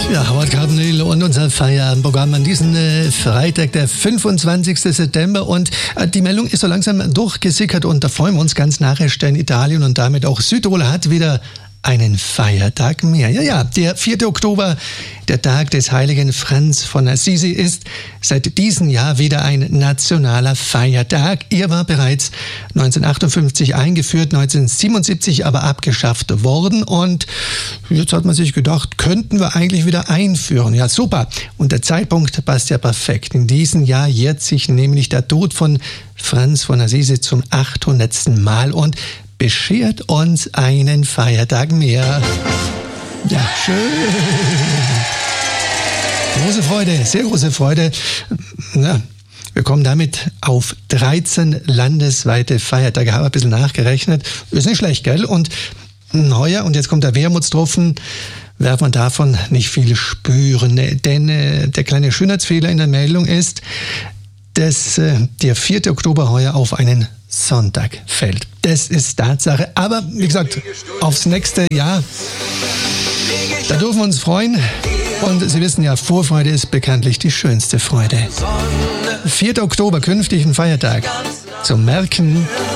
Ja, Howard Cardinal und unser Feierabendprogramm an diesem Freitag, der 25. September. Und die Meldung ist so langsam durchgesickert und da freuen wir uns ganz nachher, denn Italien und damit auch Südtirol hat wieder einen Feiertag mehr. Ja, der 4. Oktober, der Tag des heiligen Franz von Assisi, ist seit diesem Jahr wieder ein nationaler Feiertag. Er war bereits 1958 eingeführt, 1977 aber abgeschafft worden und jetzt hat man sich gedacht, könnten wir eigentlich wieder einführen. Ja, super. Und der Zeitpunkt passt ja perfekt. In diesem Jahr jährt sich nämlich der Tod von Franz von Assisi zum 800. Mal und beschert uns einen Feiertag mehr. Ja, schön. Große Freude, sehr große Freude. Ja, wir kommen damit auf 13 landesweite Feiertage. Haben wir ein bisschen nachgerechnet. Ist nicht schlecht, gell? Und heuer, und jetzt kommt der Wermutstropfen, wird man davon nicht viel spüren. Denn der kleine Schönheitsfehler in der Meldung ist, dass der 4. Oktober heuer auf einen Sonntag fällt. Das ist Tatsache. Aber wie gesagt, aufs nächste Jahr, da dürfen wir uns freuen. Und Sie wissen ja, Vorfreude ist bekanntlich die schönste Freude. 4. Oktober, künftig ein Feiertag. Zum Merken.